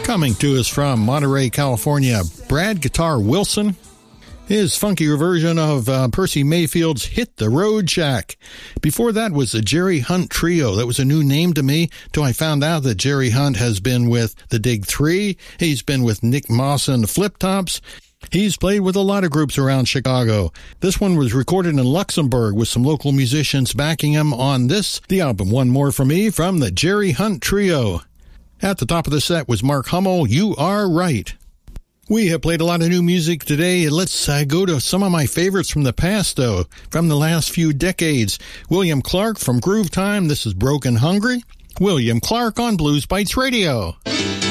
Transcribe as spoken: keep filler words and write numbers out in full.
Coming to us from Monterey, California, Brad Guitar Wilson. His funkier version of uh, Percy Mayfield's Hit the Road Jack. Before that was the Jerry Hunt Trio. That was a new name to me till I found out that Jerry Hunt has been with the Dig Three. He's been with Nick Moss and the Flip Tops. He's played with a lot of groups around Chicago. This one was recorded in Luxembourg with some local musicians backing him on this, the album One More For Me from the Jerry Hunt Trio. At the top of the set was Mark Hummel, You Are Right. We have played a lot of new music today. Let's uh, go to some of my favorites from the past, though, from the last few decades. William Clark from Groove Time. This is Broken Hungry. William Clark on Blues Bites Radio.